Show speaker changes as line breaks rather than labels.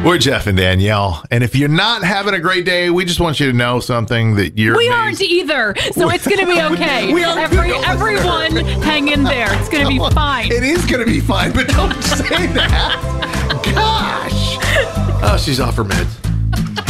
We're Jeff and Danielle, and if you're not having a great day, we just want you to know something that
we aren't either, so it's going to be okay. Everyone, hang in there. It's going to be fine.
It is going to be fine, but don't say that. Gosh. Oh, she's off her meds.